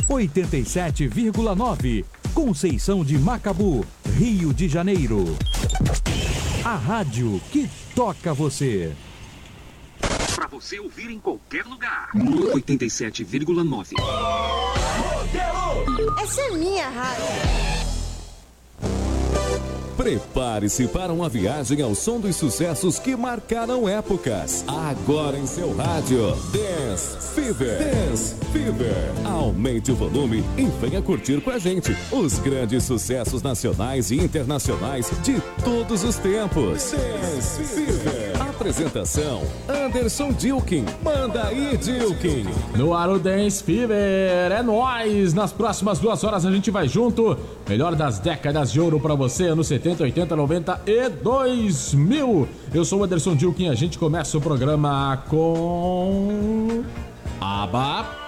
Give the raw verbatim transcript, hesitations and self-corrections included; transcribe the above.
oitenta e sete vírgula nove, Conceição de Macabu, Rio de Janeiro. A rádio que toca você. Para você ouvir em qualquer lugar. oitenta e sete vírgula nove. Essa é minha rádio. Prepare-se para uma viagem ao som dos sucessos que marcaram épocas. Agora em seu rádio, Dance Fever. Dance Fever. Aumente o volume e venha curtir com a gente os grandes sucessos nacionais e internacionais de todos os tempos. Dance Fever. Apresentação, Anderson Dilkin. Manda aí, Dilkin. No ar o Dance Fever, é nóis! Nas próximas duas horas a gente vai junto. Melhor das décadas de ouro pra você, anos setenta, oitenta, noventa e dois mil. Eu sou o Anderson Dilkin, a gente começa o programa com... ABBA.